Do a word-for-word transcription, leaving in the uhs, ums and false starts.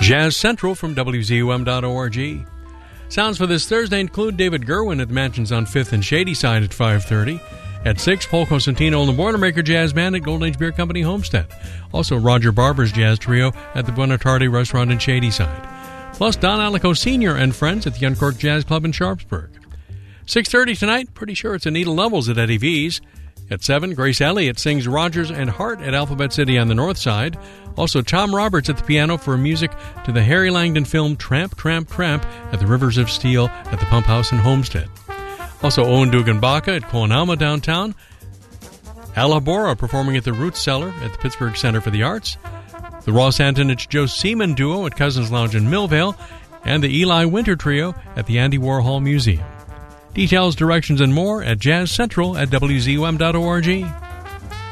Jazz Central from W Z U M dot org. Sounds for this Thursday include David Gerwin at the Mansions on fifth and Shadyside at five thirty. At six, Paul Cosentino and the Boilermaker Jazz Band at Golden Age Beer Company, Homestead. Also, Roger Barber's Jazz Trio at the Buona Tardi Restaurant in Shadyside. Plus, Don Alico Senior and friends at the Uncorked Jazz Club in Sharpsburg. six thirty tonight, pretty sure it's Anita Lovells at Eddie V's. At seven, Grace Elliott sings Rogers and Hart at Alphabet City on the north side. Also, Tom Roberts at the piano for music to the Harry Langdon film Tramp, Tramp, Tramp at the Rivers of Steel at the Pump House in Homestead. Also, Owen Dugan Baca at Koan Alma downtown. Al Habora performing at the Roots Cellar at the Pittsburgh Center for the Arts. The Ross Antonich Joe Seaman Duo at Cousins Lounge in Millvale. And the Eli Winter Trio at the Andy Warhol Museum. Details, directions, and more at Jazz Central at W Z U M dot org.